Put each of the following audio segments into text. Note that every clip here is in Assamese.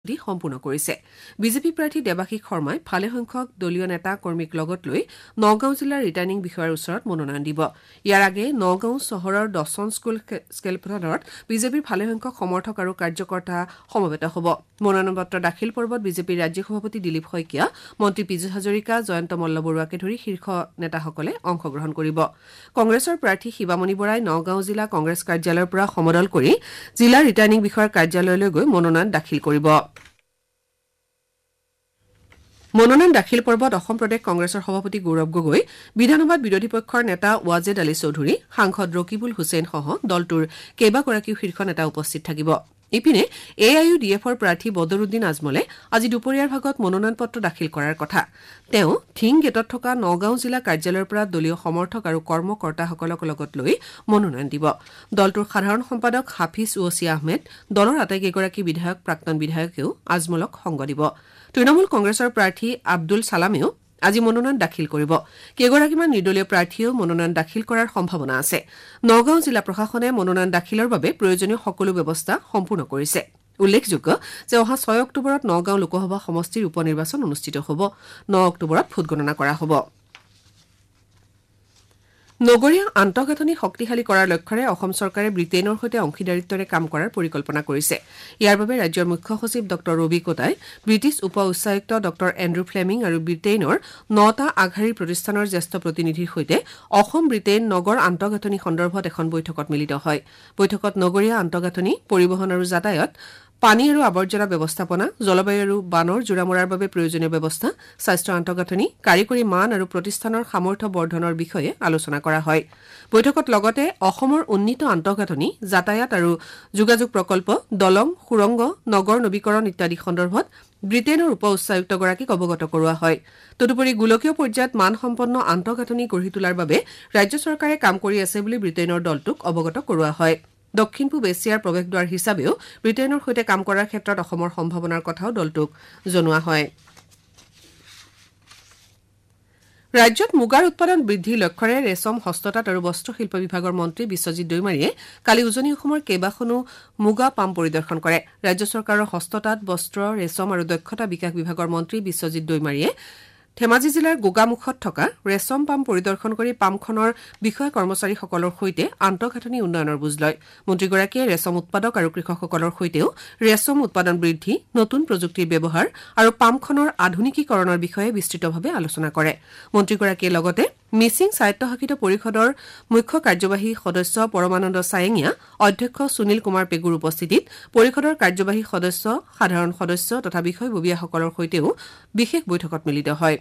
সম্পূৰ্ণ কৰিছে। বিজেপি প্ৰাৰ্থী দেৱাশীষ শৰ্মাই ভালেসংখ্যক দলীয় নেতা কৰ্মীক লগত লৈ নগাঁও জিলাৰ ৰিটাৰ্ণিং বিষয়াৰ ওচৰত মনোনয়ন দিব। ইয়াৰ আগেয়ে নগাঁও চহৰৰ দৰ্শন স্কুল খেলপথাৰত বিজেপিৰ ভালেসংখ্যক সমৰ্থক আৰু কাৰ্যকৰ্তা সমবেত হ'ব। মনোনয়ন পত্ৰ দাখিল পৰ্বত বিজেপিৰ ৰাজ্যিক সভাপতি দিলীপ শইকীয়া, মন্ত্ৰী পীযুষ হাজৰিকা, জয়ন্ত মল্লবৰুৱাকে ধৰি শীৰ্ষ নেতাসকলে অংশগ্ৰহণ কৰিব। কংগ্ৰেছৰ প্ৰাৰ্থী শিৱামণি বৰাই নগাঁও জিলা কংগ্ৰেছ কাৰ্যালয়ৰ পৰা সমদল কৰি জিলা ৰিটাৰ্ণিং বিষয়াৰ কাৰ্যালয়লৈ গৈ মনোনয়ন দাখিল কৰিব। মনোনয়ন দাখিল পৰ্বত অসম প্ৰদেশ কংগ্ৰেছৰ সভাপতি গৌৰৱ গগৈ, বিধানসভাত বিৰোধী পক্ষৰ নেতা ৱাজেদ আলী চৌধুৰী, সাংসদ ৰকিবুল হুছেইনসহ দলটোৰ কেইবাগৰাকীও শীৰ্ষ নেতা উপস্থিত থাকিব। ইপিনে AIUDFৰ প্ৰাৰ্থী বদৰুদ্দিন আজমলে আজি দুপৰীয়াৰ ভাগত মনোনয়ন পত্ৰ দাখিল কৰাৰ কথা। তেওঁ থিং গেটত থকা নগাঁও জিলা কাৰ্যালয়ৰ পৰা দলীয় সমৰ্থক আৰু কৰ্মকৰ্তাসকলক লগত লৈ মনোনয়ন দিব। দলটোৰ সাধাৰণ সম্পাদক হাফিজ ওৱচি আহমেদ, দলৰ আটাইকেইগৰাকী বিধায়ক, প্ৰাক্তন বিধায়কেও আজমলক সংগ দিব। তৃণমূল কংগ্ৰেছৰ প্ৰাৰ্থী আব্দুল ছালামেও আজি মনোনয়ন দাখিল কৰিব। কেইগৰাকীমান নিৰ্দলীয় প্ৰাৰ্থীয়েও মনোনয়ন দাখিল কৰাৰ সম্ভাৱনা আছে। নগাঁও জিলা প্ৰশাসনে মনোনয়ন দাখিলৰ বাবে প্ৰয়োজনীয় সকলো ব্যৱস্থা সম্পূৰ্ণ কৰিছে। উল্লেখযোগ্য যে অহা 6 অক্টোবৰত নগাঁও লোকসভা সমষ্টিৰ উপ নিৰ্বাচন অনুষ্ঠিত হ'ব। 9 অক্টোবৰত ভোটগণনা কৰা হ'ব। নগৰীয়া আন্তঃগাঁথনি শক্তিশালী কৰাৰ লক্ষ্যৰে অসম চৰকাৰে ব্ৰিটেইনৰ সৈতে অংশীদাৰিত্বৰে কাম কৰাৰ পৰিকল্পনা কৰিছে। ইয়াৰ বাবে ৰাজ্যৰ মুখ্য সচিব ড ৰবি কোটাই, ব্ৰিটিছ উপ উচ্চায়ুক্ত ড এণ্ড্ৰু ফ্লেমিং আৰু ব্ৰিটেইনৰ 9টা আগশাৰীৰ প্ৰতিষ্ঠানৰ জ্যেষ্ঠ প্ৰতিনিধিৰ সৈতে অসম ব্ৰিটেইন নগৰ আন্তঃগাঁথনি সন্দৰ্ভত এখন বৈঠকত মিলিত হয়। বৈঠকত নগৰীয়া আন্তঃগাঁথনি, পৰিবহণ আৰু যাতায়াত, পানী আৰু আৱৰ্জনা ব্যৱস্থাপনা, জলবায়ু আৰু বানৰ জোৰা মৰাৰ বাবে প্ৰয়োজনীয় ব্যৱস্থা, স্বাস্থ্য আন্তঃগাঁথনি, কাৰিকৰী মান আৰু প্ৰতিষ্ঠানৰ সামৰ্থ্য বৰ্ধনৰ বিষয়ে আলোচনা কৰা হয়। বৈঠকত লগতে অসমৰ উন্নীত আন্তঃগাঁথনি, যাতায়াত আৰু যোগাযোগ প্ৰকল্প, দলং, সুৰংগ, নগৰ নবীকৰণ ইত্যাদি সন্দৰ্ভত ব্ৰিটেইনৰ উপ উচ্চায়ুক্তগৰাকীক অৱগত কৰোৱা হয়। তদুপৰি গোলকীয় পৰ্যায়ত মানসম্পন্ন আন্তঃগাঁথনি গঢ়ি তোলাৰ বাবে ৰাজ্য চৰকাৰে কাম কৰি আছে বুলি ব্ৰিটেইনৰ দলটোক অৱগত কৰোৱা হয়। দক্ষিণ পূব এছিয়াৰ প্ৰৱেশদ্বাৰ হিচাপেও ব্ৰিটেইনৰ সৈতে কাম কৰাৰ ক্ষেত্ৰত অসমৰ সম্ভাৱনাৰ কথাও দলটোক জনোৱা হয়। ৰাজ্যত মুগাৰ উৎপাদন বৃদ্ধিৰ লক্ষ্যৰে ৰেচম, হস্ততাঁত আৰু বস্ত্ৰশিল্প বিভাগৰ মন্ত্ৰী বিশ্বজিৎ দৈমাৰীয়ে কালি উজনি অসমৰ কেইবাখনো মুগা পাম পৰিদৰ্শন কৰে। ৰাজ্য চৰকাৰৰ হস্ততাঁত, বস্ত্ৰ, ৰেচম আৰু দক্ষতা বিকাশ বিভাগৰ মন্ত্ৰী বিশ্বজিৎ দৈমাৰীয়ে ধেমাজি জিলাৰ গোগামুখত থকা ৰেচম পাম পৰিদৰ্শন কৰি পামখনৰ বিষয়া কৰ্মচাৰীসকলৰ সৈতে আন্তঃগাঁথনি উন্নয়নৰ বুজ লয়। মন্ত্ৰীগৰাকীয়ে ৰেচম উৎপাদক আৰু কৃষকসকলৰ সৈতেও ৰেচম উৎপাদন বৃদ্ধি, নতুন প্ৰযুক্তিৰ ব্যৱহাৰ আৰু পামখনৰ আধুনিকীকৰণৰ বিষয়ে বিস্তৃতভাৱে আলোচনা কৰে। মন্ত্ৰীগৰাকীয়ে লগতে মিচিং স্বায়ত্তশাসিত পৰিষদৰ মুখ্য কাৰ্যবাহী সদস্য পৰমানন্দ ছায়েঙীয়া, অধ্যক্ষ সুনীল কুমাৰ পেগুৰ উপস্থিতিত পৰিষদৰ কাৰ্যবাহী সদস্য, সাধাৰণ সদস্য তথা বিষয়ববীয়াসকলৰ সৈতেও বিশেষ বৈঠকত মিলিত হয়।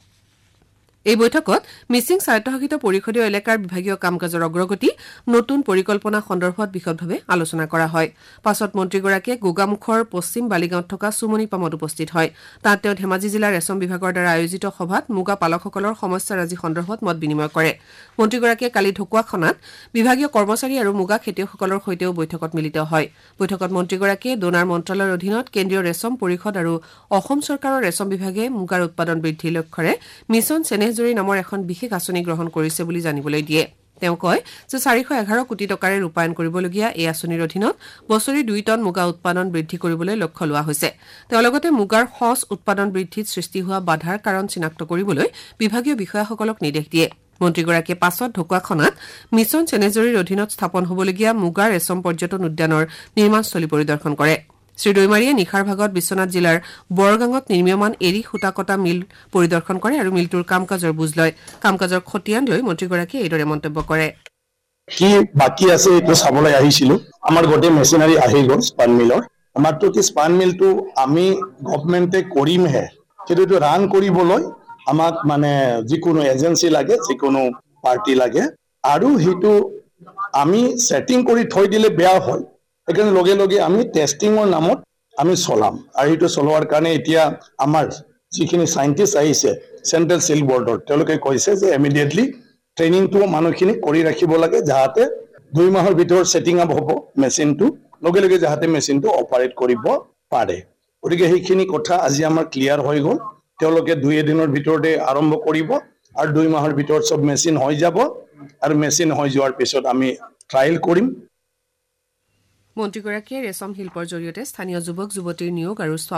এই বৈঠকত মিচিং স্বায়ত্তশাসিত পৰিষদীয় এলেকাৰ বিভাগীয় কাম কাজৰ অগ্ৰগতি, নতুন পৰিকল্পনা সন্দৰ্ভত বিশদভাৱে আলোচনা কৰা হয়। পাছত মন্ত্ৰীগৰাকীয়ে গোগামুখৰ পশ্চিম বালিগাঁৱত থকা সুমনি পামত উপস্থিত হয়। তাত তেওঁ ধেমাজি জিলাৰ ৰেচম বিভাগৰ দ্বাৰা আয়োজিত সভাত মুগা পালকসকলৰ সমস্যাৰাজি সন্দৰ্ভত মত বিনিময় কৰে। মন্ত্ৰীগৰাকীয়ে কালি ঢকুৱাখনাত বিভাগীয় কৰ্মচাৰী আৰু মুগা খেতিয়কসকলৰ সৈতেও বৈঠকত মিলিত হয়। বৈঠকত মন্ত্ৰীগৰাকীয়ে ডোনাৰ মন্ত্ৰালয়ৰ অধীনত কেন্দ্ৰীয় ৰেচম পৰিষদ আৰু অসম চৰকাৰৰ ৰেচম বিভাগে মুগাৰ উৎপাদন বৃদ্ধিৰ লক্ষ্যৰে মিছন চেনেহজুৰি নামৰ এখন বিশেষ আঁচনি গ্ৰহণ কৰিছে বুলি জানিবলৈ দিয়ে। তেওঁ কয় যে 411 কোটি টকাৰে ৰূপায়ণ কৰিবলগীয়া এই আঁচনিৰ অধীনত বছৰি 2 টন মুগা উৎপাদন বৃদ্ধি কৰিবলৈ লক্ষ্য লোৱা হৈছে। তেওঁ লগতে মুগাৰ সঁচ উৎপাদন বৃদ্ধিত সৃষ্টি হোৱা বাধাৰ কাৰণ চিনাক্ত কৰিবলৈ বিভাগীয় বিষয়াসকলক নিৰ্দেশ দিয়ে। মন্ত্ৰীগৰাকীয়ে পাছত ঢকুৱাখনাত মিছন চেনেহজুৰিৰ অধীনত স্থাপন হ'বলগীয়া মুগা ৰেচম পৰ্যটন উদ্যানৰ নিৰ্মাণস্থলী পৰিদৰ্শন কৰে। শ্ৰীদৈমাৰীয়ে নিশাৰ ভাগত বিশ্বনাথ জিলাৰ বৰগাঙত নিৰ্মীয়মান এৰী সূতা কটা মিল পৰিদৰ্শন কৰে আৰু মিলটোৰ কাম কাজৰ বুজ লয়। কাম কাজৰ খতিয়ান লৈ মন্ত্ৰীগৰাকীয়ে এইদৰে মন্তব্য কৰে। কি বাকী আছে এইটো চাবলৈ আহিছিলো। আমাৰ গোটেই মেচিনাৰী আহি গ'ল স্পান মিলৰ। আমাৰতো কি স্পান মিলটো আমি গভৰ্ণমেণ্টে কৰিমহে, কিন্তু ৰান কৰিবলৈ আমাক মানে যিকোনো এজেঞ্চি লাগে, যিকোনো পাৰ্টি লাগে, আৰু সেইটো আমি ছেটিং কৰি থৈ দিলে বেয়া হয়। সেইকাৰণে লগে লগে আমি টেষ্টিঙৰ নামত আমি চলাম, আৰু সেইটো চলোৱাৰ কাৰণে এতিয়া আমাৰ যিখিনি চাইণ্টিষ্ট আহিছে চেণ্ট্ৰেল চিল্ক বৰ্ডৰ, তেওঁলোকে কৈছে যে ইমিডিয়েটলি ট্ৰেইনিংটো মানুহখিনি কৰি ৰাখিব লাগে, যাতে 2 মাহৰ ভিতৰত ছেটিং আপ হ'ব মেচিনটো, লগে লগে যাতে মেচিনটো অপাৰেট কৰিব পাৰে। গতিকে সেইখিনি কথা আজি আমাৰ ক্লিয়াৰ হৈ গ'ল। তেওঁলোকে 2 দিনৰ ভিতৰতে আৰম্ভ কৰিব আৰু 2 মাহৰ ভিতৰত চব মেচিন হৈ যাব, আৰু মেচিন হৈ যোৱাৰ পিছত আমি ট্ৰায়েল কৰিম। মন্ত্ৰীগৰাকীয়ে ৰেচম শিল্পৰ জৰিয়তে স্থানীয় যুৱক যুৱতীৰ নিয়োগ আৰু